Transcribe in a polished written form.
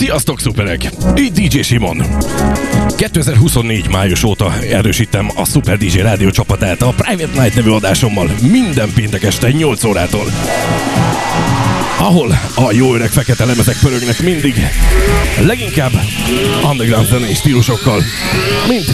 Sziasztok, szuperek! Így DJ Simon. 2024 május óta erősítem a Super DJ rádió csapatát a Private Night nevű adásommal minden péntek este 8 órától. Ahol a jó öreg fekete lemezek pörögnek mindig, leginkább underground zenei stílusokkal, mint